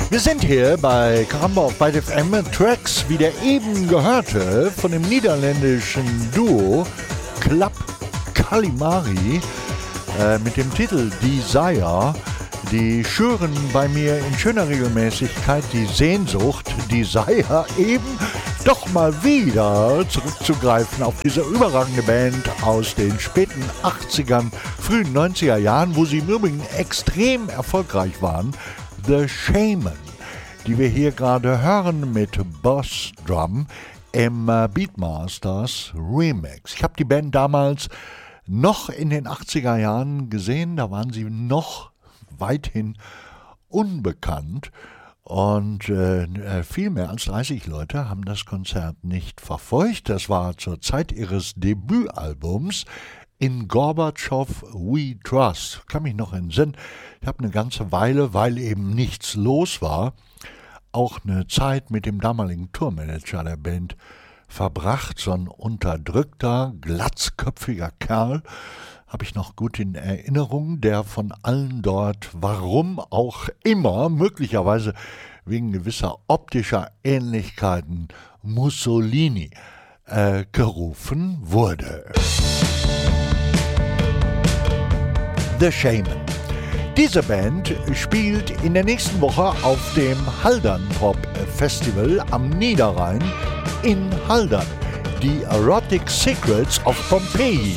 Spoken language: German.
Wir sind hier bei Karamba auf Byte FM, Tracks wie der eben gehörte von dem niederländischen Duo Club Calimari mit dem Titel Desire. Die schüren bei mir in schöner Regelmäßigkeit die Sehnsucht, Desire eben doch mal wieder zurückzugreifen auf diese überragende Band aus den späten 80ern, frühen 90er Jahren, wo sie im Übrigen extrem erfolgreich waren. The Shaman, die wir hier gerade hören mit Boss Drum im Beatmasters Remix. Ich habe die Band damals noch in den 80er Jahren gesehen, da waren sie noch weithin unbekannt und viel mehr als 30 Leute haben das Konzert nicht verfolgt. Das war zur Zeit ihres Debütalbums In Gorbatschow We Trust. Kann mich noch entsinnen. Ich habe eine ganze Weile, weil eben nichts los war, auch eine Zeit mit dem damaligen Tourmanager der Band verbracht. So ein unterdrückter, glatzköpfiger Kerl, habe ich noch gut in Erinnerung, der von allen dort, warum auch immer, möglicherweise wegen gewisser optischer Ähnlichkeiten, Mussolini gerufen wurde. The Shaman. Diese Band spielt in der nächsten Woche auf dem Haldern Pop Festival am Niederrhein in Haldern. Die Erotic Secrets of Pompeii